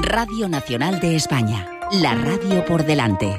Radio Nacional de España, la radio por delante.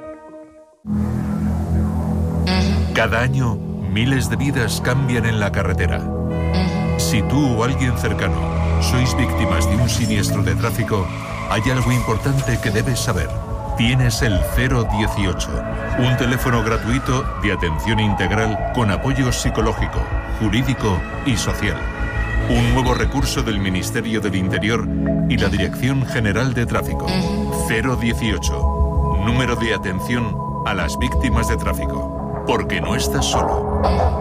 Cada año, miles de vidas cambian en la carretera. Si tú o alguien cercano sois víctimas de un siniestro de tráfico, hay algo importante que debes saber. Tienes el 018, un teléfono gratuito de atención integral con apoyo psicológico, jurídico y social. Un nuevo recurso del Ministerio del Interior y la Dirección General de Tráfico. 018, número de atención a las víctimas de tráfico. Porque no estás solo.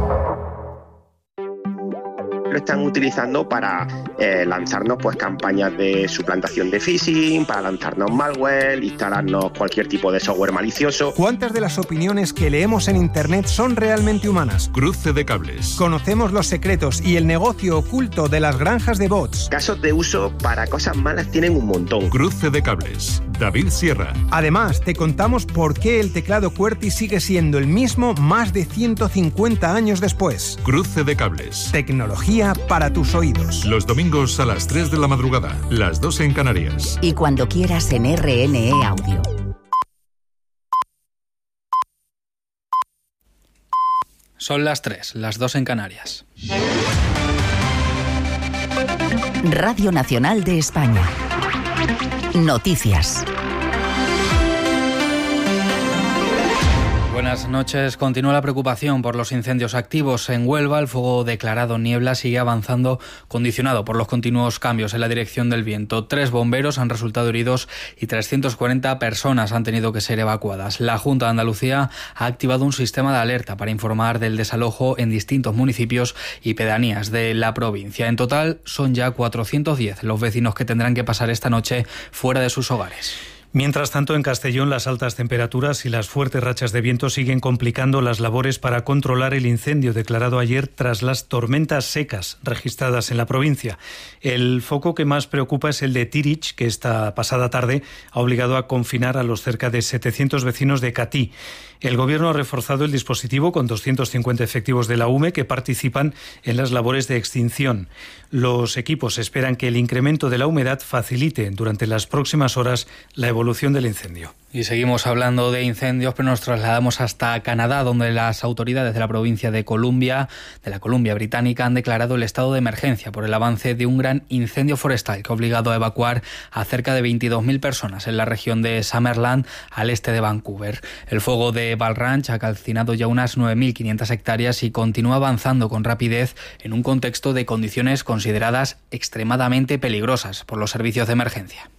Lo están utilizando para lanzarnos campañas de suplantación de phishing, para lanzarnos malware, instalarnos cualquier tipo de software malicioso. ¿Cuántas de las opiniones que leemos en Internet son realmente humanas? Cruce de cables. Conocemos los secretos y el negocio oculto de las granjas de bots. Casos de uso para cosas malas tienen un montón. Cruce de cables. David Sierra. Además, te contamos por qué el teclado QWERTY sigue siendo el mismo más de 150 años después. Cruce de cables. Tecnología para tus oídos. Los domingos a las 3 de la madrugada, las 2 en Canarias. Y cuando quieras en RNE Audio. Son las 3, las 2 en Canarias. Radio Nacional de España. Noticias. Buenas noches. Continúa la preocupación por los incendios activos en Huelva. El fuego declarado en niebla sigue avanzando, condicionado por los continuos cambios en la dirección del viento. 3 bomberos han resultado heridos y 340 personas han tenido que ser evacuadas. La Junta de Andalucía ha activado un sistema de alerta para informar del desalojo en distintos municipios y pedanías de la provincia. En total son ya 410 los vecinos que tendrán que pasar esta noche fuera de sus hogares. Mientras tanto, en Castellón, las altas temperaturas y las fuertes rachas de viento siguen complicando las labores para controlar el incendio declarado ayer tras las tormentas secas registradas en la provincia. El foco que más preocupa es el de Tirich, que esta pasada tarde ha obligado a confinar a los cerca de 700 vecinos de Catí. El Gobierno ha reforzado el dispositivo con 250 efectivos de la UME que participan en las labores de extinción. Los equipos esperan que el incremento de la humedad facilite durante las próximas horas la evolución del incendio. Y seguimos hablando de incendios, pero nos trasladamos hasta Canadá, donde las autoridades de la provincia de Columbia Británica, han declarado el estado de emergencia por el avance de un gran incendio forestal que ha obligado a evacuar a cerca de 22.000 personas en la región de Summerland, al este de Vancouver. El fuego de Val Ranch ha calcinado ya unas 9.500 hectáreas y continúa avanzando con rapidez en un contexto de condiciones consideradas extremadamente peligrosas por los servicios de emergencia.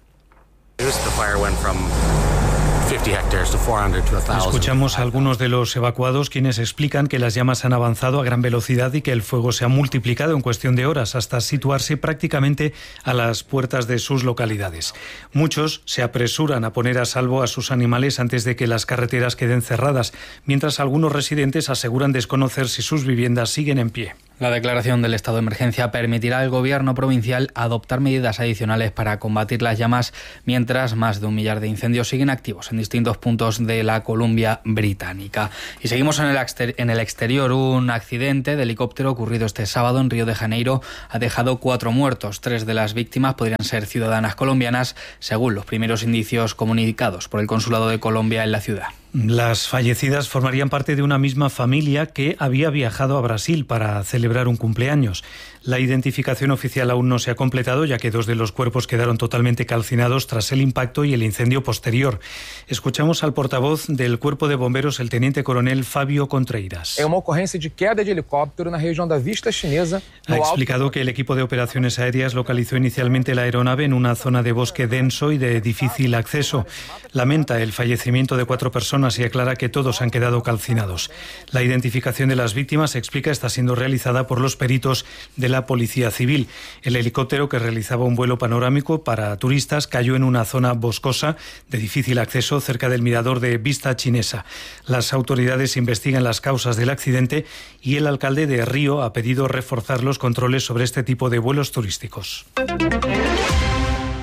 Escuchamos a algunos de los evacuados quienes explican que las llamas han avanzado a gran velocidad y que el fuego se ha multiplicado en cuestión de horas hasta situarse prácticamente a las puertas de sus localidades. Muchos se apresuran a poner a salvo a sus animales antes de que las carreteras queden cerradas, mientras algunos residentes aseguran desconocer si sus viviendas siguen en pie. La declaración del estado de emergencia permitirá al gobierno provincial adoptar medidas adicionales para combatir las llamas, mientras más de 1 millar de incendios siguen activos en distintos puntos de la Columbia Británica. Y seguimos en el exterior. Un accidente de helicóptero ocurrido este sábado en Río de Janeiro ha dejado 4 muertos. 3 de las víctimas podrían ser ciudadanas colombianas, según los primeros indicios comunicados por el Consulado de Colombia en la ciudad. Las fallecidas formarían parte de una misma familia que había viajado a Brasil para celebrar un cumpleaños. La identificación oficial aún no se ha completado, ya que 2 de los cuerpos quedaron totalmente calcinados tras el impacto y el incendio posterior. Escuchamos al portavoz del Cuerpo de Bomberos, el teniente coronel Fabio Contreiras. Una ocurrencia de queda de helicóptero en la región de Vista Chinesa. Ha explicado que el equipo de operaciones aéreas localizó inicialmente la aeronave en una zona de bosque denso y de difícil acceso. Lamenta el fallecimiento de 4 personas y aclara que todos han quedado calcinados. La identificación de las víctimas, explica, está siendo realizada por los peritos de la Policía Civil. El helicóptero, que realizaba un vuelo panorámico para turistas, cayó en una zona boscosa de difícil acceso cerca del mirador de Vista Chinesa. Las autoridades investigan las causas del accidente y el alcalde de Río ha pedido reforzar los controles sobre este tipo de vuelos turísticos.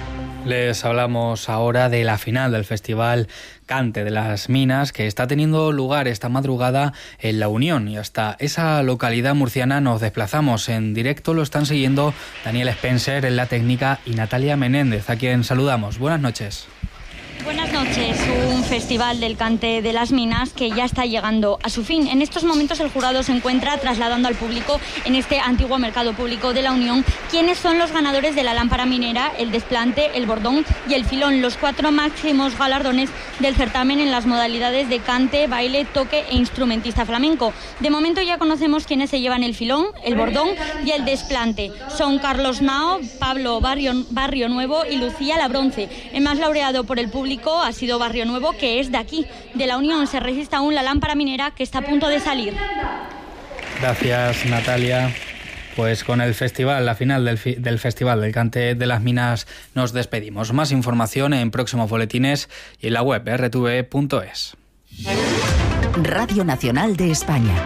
Les hablamos ahora de la final del Festival Cante de las Minas, que está teniendo lugar esta madrugada en La Unión, y hasta esa localidad murciana nos desplazamos. En directo lo están siguiendo Daniel Spencer en la técnica y Natalia Menéndez, a quien saludamos. Buenas noches. Buenas noches. Un festival del Cante de las Minas que ya está llegando a su fin. En estos momentos el jurado se encuentra trasladando al público en este antiguo mercado público de La Unión quiénes son los ganadores de la lámpara minera, el desplante, el bordón y el filón, los 4 máximos galardones del certamen en las modalidades de cante, baile, toque e instrumentista flamenco. De momento ya conocemos quiénes se llevan el filón, el bordón y el desplante. Son Carlos Nao, Pablo Barrio Nuevo y Lucía La Bronce. El más laureado por el público ha sido Barrio Nuevo, que es de aquí, de La Unión. Se resiste aún la lámpara minera que está a punto de salir. Gracias, Natalia. Pues con el festival, la final del Festival del Cante de las Minas, nos despedimos. Más información en próximos boletines y en la web rtve.es. Radio Nacional de España.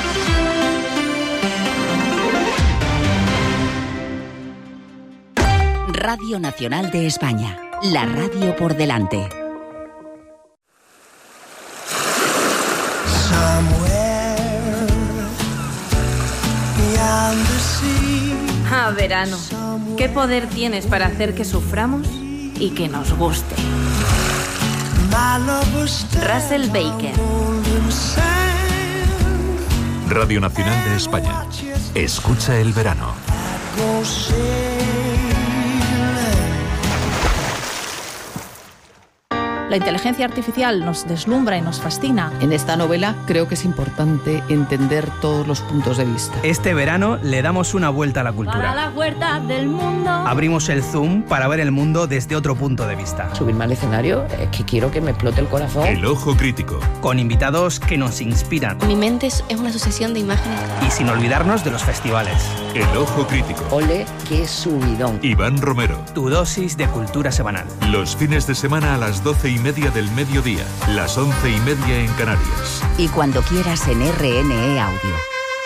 Radio Nacional de España. La radio por delante. Ah, verano. ¿Qué poder tienes para hacer que suframos y que nos guste? Russell Baker. Radio Nacional de España. Escucha el verano. La inteligencia artificial nos deslumbra y nos fascina. En esta novela creo que es importante entender todos los puntos de vista. Este verano le damos una vuelta a la cultura. Para la vuelta del mundo. Abrimos el zoom para ver el mundo desde otro punto de vista. Subirme al escenario es que quiero que me explote el corazón. El ojo crítico. Con invitados que nos inspiran. Mi mente es una sucesión de imágenes. Y sin olvidarnos de los festivales. El ojo crítico. Ole, qué subidón. Iván Romero. Tu dosis de cultura semanal. Los fines de semana a las 12:30 del mediodía, las 11:30 en Canarias. Y cuando quieras en RNE Audio.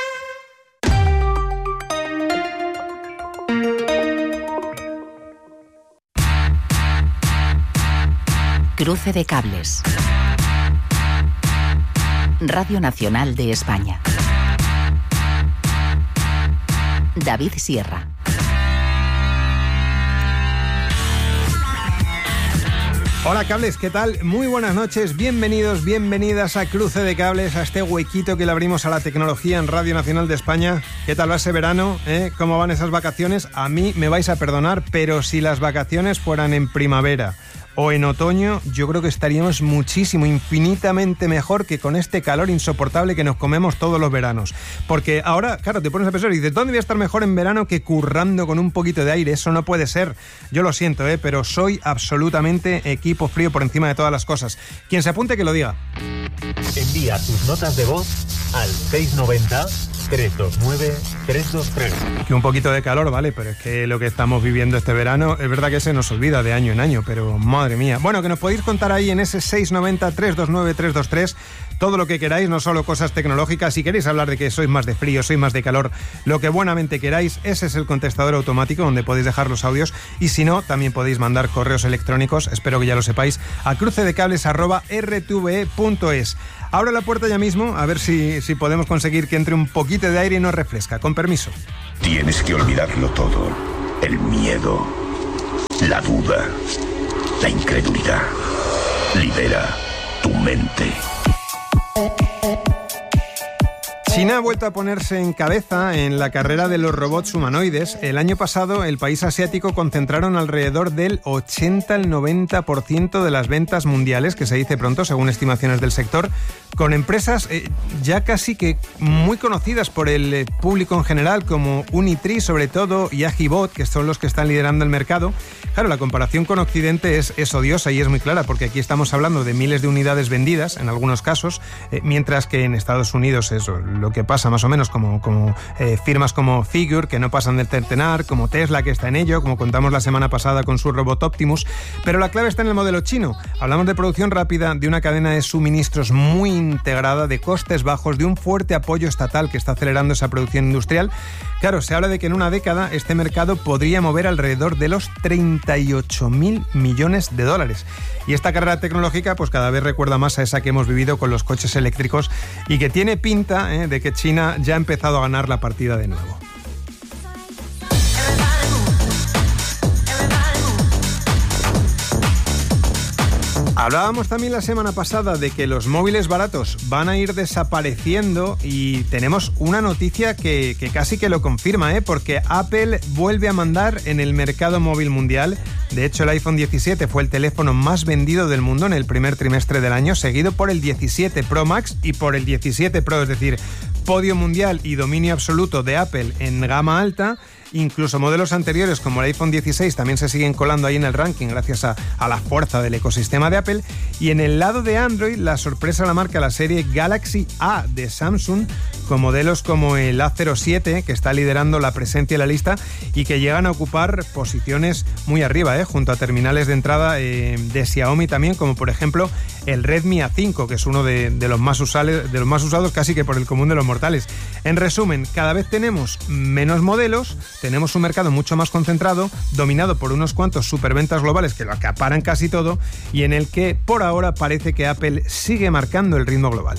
Cruce de cables. Radio Nacional de España. David Sierra. Hola cables, ¿qué tal? Muy buenas noches, bienvenidos, bienvenidas a Cruce de Cables, a este huequito que le abrimos a la tecnología en Radio Nacional de España. ¿Qué tal va ese verano? ¿Cómo van esas vacaciones? A mí me vais a perdonar, pero si las vacaciones fueran en primavera o en otoño, yo creo que estaríamos muchísimo, infinitamente mejor que con este calor insoportable que nos comemos todos los veranos. Porque ahora, claro, te pones a pensar y dices, ¿dónde voy a estar mejor en verano que currando con un poquito de aire? Eso no puede ser. Yo lo siento, pero soy absolutamente equipo frío por encima de todas las cosas. Quien se apunte que lo diga. Envía tus notas de voz al 690-329-323. Que un poquito de calor, vale, pero es que lo que estamos viviendo este verano, es verdad que se nos olvida de año en año, pero madre mía. Bueno, que nos podéis contar ahí en ese 690-329-323 todo lo que queráis, no solo cosas tecnológicas. Si queréis hablar de que sois más de frío, sois más de calor, lo que buenamente queráis, ese es el contestador automático donde podéis dejar los audios, y si no, también podéis mandar correos electrónicos, espero que ya lo sepáis, a crucedecables@rtve.es. Abro la puerta ya mismo, a ver si podemos conseguir que entre un poquito de aire y nos refresca. Con permiso. Tienes que olvidarlo todo. El miedo, la duda, la incredulidad. Libera tu mente. China ha vuelto a ponerse en cabeza en la carrera de los robots humanoides. El año pasado, el país asiático concentraron alrededor del 80 al 90% de las ventas mundiales, que se dice pronto, según estimaciones del sector, con empresas ya casi que muy conocidas por el público en general, como Unitree sobre todo, y Agibot, que son los que están liderando el mercado. Claro, la comparación con Occidente es odiosa y es muy clara, porque aquí estamos hablando de miles de unidades vendidas, en algunos casos, mientras que en Estados Unidos eso, lo lo que pasa más o menos como firmas como Figure, que no pasan del centenar, como Tesla, que está en ello, como contamos la semana pasada con su robot Optimus. Pero la clave está en el modelo chino. Hablamos de producción rápida, de una cadena de suministros muy integrada, de costes bajos, de un fuerte apoyo estatal que está acelerando esa producción industrial. Claro, se habla de que en una década este mercado podría mover alrededor de los 38.000 millones de dólares. Y esta carrera tecnológica pues cada vez recuerda más a esa que hemos vivido con los coches eléctricos y que tiene pinta de que China ya ha empezado a ganar la partida de nuevo. Hablábamos también la semana pasada de que los móviles baratos van a ir desapareciendo y tenemos una noticia que casi que lo confirma, porque Apple vuelve a mandar en el mercado móvil mundial. De hecho, el iPhone 17 fue el teléfono más vendido del mundo en el primer trimestre del año, seguido por el 17 Pro Max y por el 17 Pro, es decir, podio mundial y dominio absoluto de Apple en gama alta. Incluso modelos anteriores como el iPhone 16 también se siguen colando ahí en el ranking gracias a la fuerza del ecosistema de Apple. Y en el lado de Android, la sorpresa la marca la serie Galaxy A de Samsung, con modelos como el A07, que está liderando la presencia en la lista y que llegan a ocupar posiciones muy arriba, junto a terminales de entrada de Xiaomi también, como por ejemplo el Redmi A5, que es uno de los más usados casi que por el común de los mortales. En resumen, cada vez tenemos menos modelos, tenemos un mercado mucho más concentrado, dominado por unos cuantos superventas globales que lo acaparan casi todo y en el que por ahora parece que Apple sigue marcando el ritmo global.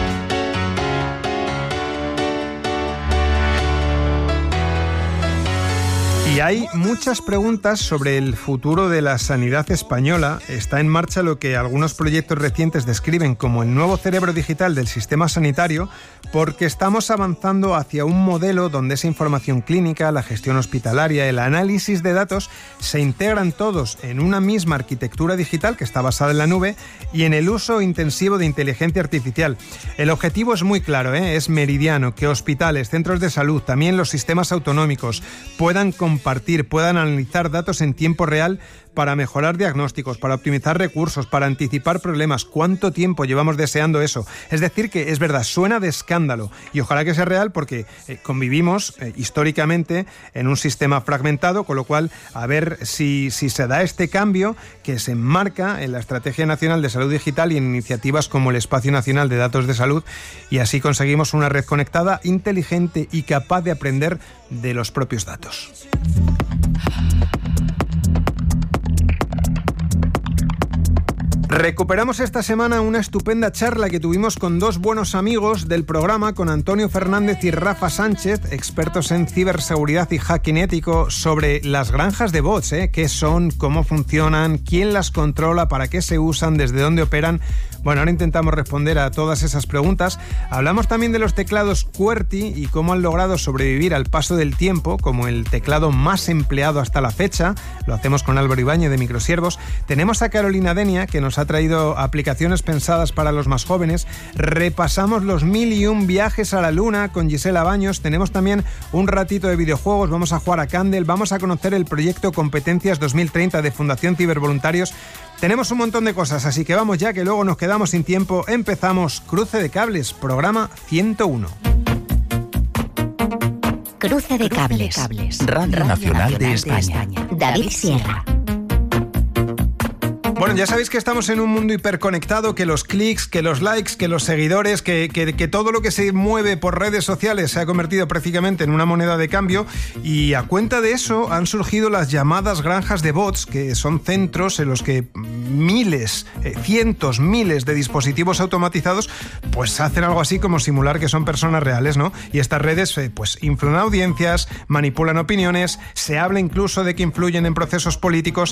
Y hay muchas preguntas sobre el futuro de la sanidad española. Está en marcha lo que algunos proyectos recientes describen como el nuevo cerebro digital del sistema sanitario, porque estamos avanzando hacia un modelo donde esa información clínica, la gestión hospitalaria, el análisis de datos se integran todos en una misma arquitectura digital que está basada en la nube y en el uso intensivo de inteligencia artificial. El objetivo es muy claro, es meridiano, que hospitales, centros de salud, también los sistemas autonómicos puedan compartir, puedan analizar datos en tiempo real para mejorar diagnósticos, para optimizar recursos, para anticipar problemas. ¿Cuánto tiempo llevamos deseando eso? Es decir, que es verdad, suena de escándalo y ojalá que sea real porque convivimos históricamente en un sistema fragmentado, con lo cual a ver si se da este cambio que se enmarca en la Estrategia Nacional de Salud Digital y en iniciativas como el Espacio Nacional de Datos de Salud y así conseguimos una red conectada, inteligente y capaz de aprender de los propios datos. Recuperamos esta semana una estupenda charla que tuvimos con dos buenos amigos del programa, con Antonio Fernández y Rafa Sánchez, expertos en ciberseguridad y hacking ético, sobre las granjas de bots, qué son, cómo funcionan, quién las controla, para qué se usan, desde dónde operan. Bueno, ahora intentamos responder a todas esas preguntas. Hablamos también de los teclados QWERTY y cómo han logrado sobrevivir al paso del tiempo como el teclado más empleado hasta la fecha. Lo hacemos con Álvaro Ibáñez de Microsiervos. Tenemos a Carolina Denia, que nos ha traído aplicaciones pensadas para los más jóvenes. Repasamos los 1001 viajes a la luna con Gisela Baños. Tenemos también un ratito de videojuegos. Vamos a jugar a Candle. Vamos a conocer el proyecto Competencias 2030 de Fundación Cibervoluntarios. Tenemos un montón de cosas, así que vamos ya, que luego nos quedamos sin tiempo. Empezamos Cruce de Cables, programa 101. Cruce de Cables. Radio Nacional de España. David Sierra. Bueno, ya sabéis que estamos en un mundo hiperconectado, que los clics, que los likes, que los seguidores, que todo lo que se mueve por redes sociales se ha convertido prácticamente en una moneda de cambio, y a cuenta de eso han surgido las llamadas granjas de bots, que son centros en los que miles, cientos, miles de dispositivos automatizados pues hacen algo así como simular que son personas reales, ¿no? Y estas redes pues influyen audiencias, manipulan opiniones, se habla incluso de que influyen en procesos políticos